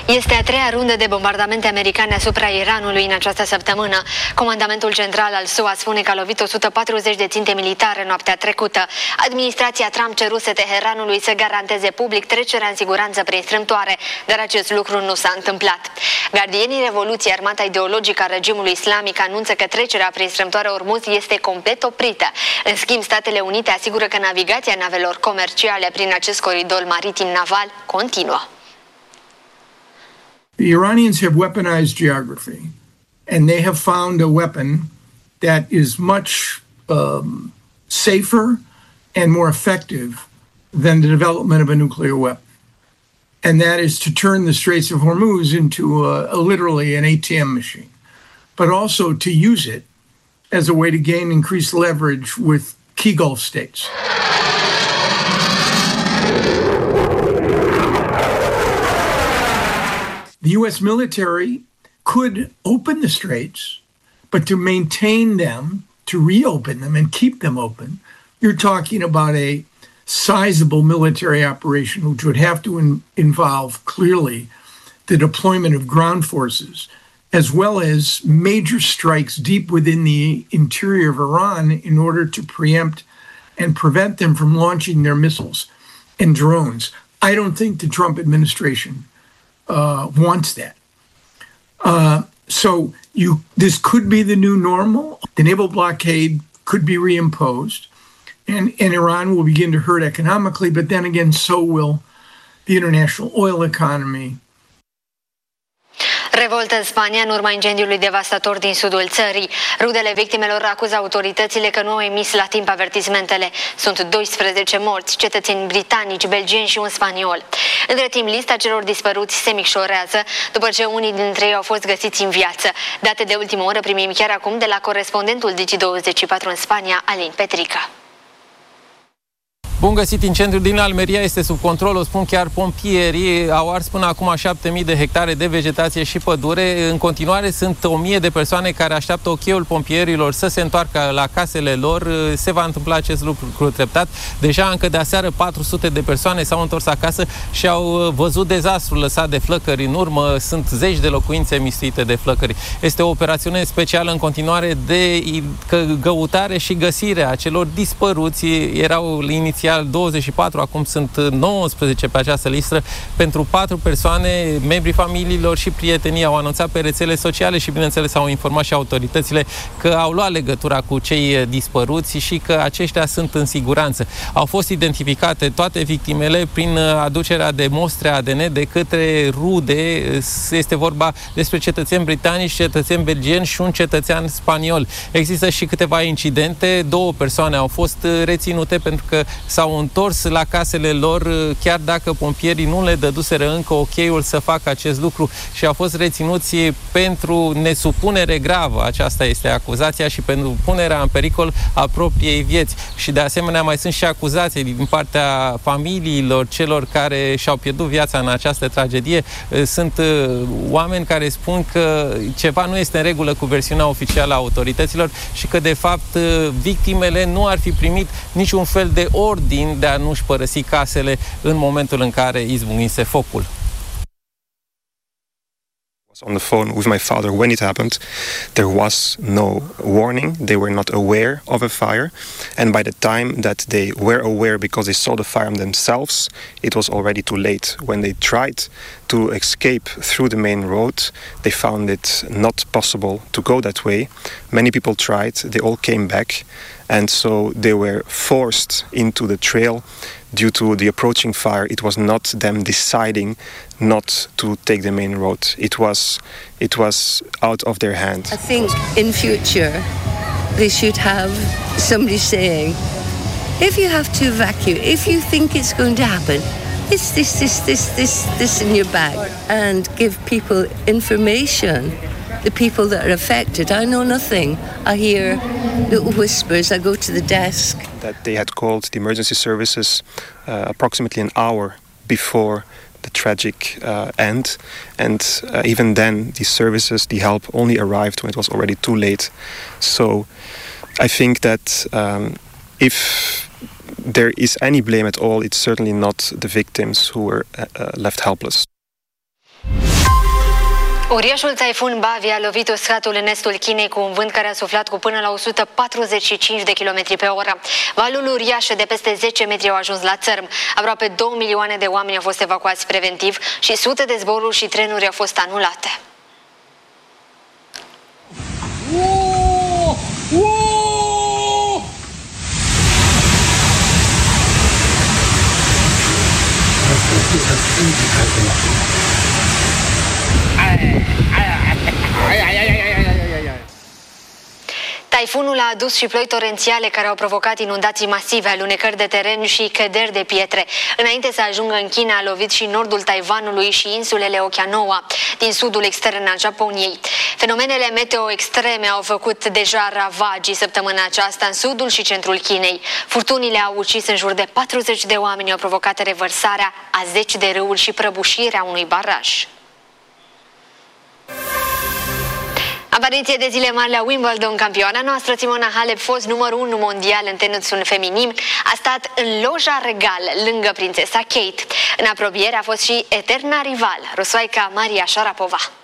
Este a treia rundă de bombardamente americane asupra Iranului în această săptămână. Comandamentul general al SUA spune că a lovit 140 de ținte militare noaptea trecută. Administrația Trump ceruse Teheranului să garanteze public trecerea în siguranță prin strâmtoare, dar acest lucru nu s-a întâmplat. Gardienii Revoluției, armata ideologică a regimului islamic, anunță că trecerea prin strâmtoarea Ormuz este complet oprită. În schimb, Statele Unite asigură că navigația navelor comerciale prin acest coridor maritim naval continuă. The Iranians have weaponized geography, and they have found a weapon that is much safer and more effective than the development of a nuclear weapon. And that is to turn the Straits of Hormuz into literally an ATM machine, but also to use it as a way to gain increased leverage with key Gulf states. The U.S. military could open the straits, but to maintain them, to reopen them and keep them open, you're talking about a sizable military operation, which would have to involve clearly the deployment of ground forces, as well as major strikes deep within the interior of Iran in order to preempt and prevent them from launching their missiles and drones. I don't think the Trump administration wants that. So this could be the new normal. The naval blockade could be reimposed, and Iran will begin to hurt economically, but then again, so will the international oil economy. Revoltă în Spania în urma incendiului devastator din sudul țării. Rudele victimelor acuză autoritățile că nu au emis la timp avertismentele. Sunt 12 morți, cetățeni britanici, belgieni și un spaniol. Între timp, lista celor dispăruți se micșorează după ce unii dintre ei au fost găsiți în viață. Date de ultimă oră primim chiar acum de la corespondentul Digi24 în Spania, Alin Petrica. Bun găsit, incendiul din Almeria este sub control, o spun chiar pompierii. Au ars până acum 7.000 de hectare de vegetație și pădure. În continuare sunt 1.000 de persoane care așteaptă ocheiul pompierilor să se întoarcă la casele lor. Se va întâmpla acest lucru treptat. Deja încă de aseară 400 de persoane s-au întors acasă și au văzut dezastrul lăsat de flăcări în urmă. Sunt zeci de locuințe mistuite de flăcări. Este o operațiune specială în continuare de căutare și găsire a celor dispăruți. Erau inițial 24, acum sunt 19 pe această listă. Pentru 4 persoane, membrii familiilor și prietenii au anunțat pe rețele sociale și, bineînțeles, au informat și autoritățile că au luat legătura cu cei dispăruți și că aceștia sunt în siguranță. Au fost identificate toate victimele prin aducerea de mostre ADN de către rude. Este vorba despre cetățeni britanici, cetățeni belgieni și un cetățean spaniol. Există și câteva incidente. 2 persoane au fost reținute pentru că s-au întors la casele lor, chiar dacă pompierii nu le dăduseră încă ok-ul să facă acest lucru și au fost reținuți pentru nesupunere gravă, aceasta este acuzația, și pentru punerea în pericol a propriei vieți. Și de asemenea mai sunt și acuzații din partea familiilor celor care și-au pierdut viața în această tragedie. Sunt oameni care spun că ceva nu este în regulă cu versiunea oficială a autorităților și că de fapt victimele nu ar fi primit niciun fel de ordin de a nu-și părăsi casele în momentul în care izbucnise focul. On the phone with my father when it happened. There was no warning. They were not aware of a fire. And by the time that they were aware, because they saw the fire themselves, it was already too late. When they tried to escape through the main road, they found it not possible to go that way. Many people tried. They all came back. And so they were forced into the trail due to the approaching fire. It was not them deciding not to take the main road. It was out of their hand. I think in future they should have somebody saying, if you have to evacuate, if you think it's going to happen, it's this in your bag, and give people information. The people that are affected, I know nothing. I hear little whispers. I go to the desk. That they had called the emergency services approximately an hour before the tragic end, and even then, the services, the help only arrived when it was already too late. So, I think that if there is any blame at all, it's certainly not the victims who were left helpless. Uriașul taifun Bavi a lovit uscatul în estul Chinei cu un vânt care a suflat cu până la 145 de km pe oră. Valul uriaș de peste 10 metri au ajuns la țărm. Aproape 2 milioane de oameni au fost evacuați preventiv și sute de zboruri și trenuri au fost anulate. Taifunul a adus și ploi torențiale care au provocat inundații masive, alunecări de teren și căderi de pietre. Înainte să ajungă în China, a lovit și nordul Taiwanului și insulele Okinawa, din sudul extern al Japoniei. Fenomenele meteo extreme au făcut deja ravagii săptămâna aceasta în sudul și centrul Chinei. Furtunile au ucis în jur de 40 de oameni, au provocat revărsarea a 10 de râuri și prăbușirea unui baraj. Apariție de zile mari la Wimbledon. Campioana noastră, Simona Halep, fost numărul 1 mondial în tenisul feminin, a stat în loja regală lângă prințesa Kate. În apropiere a fost și eterna rivală, rusoaica Maria Sharapova.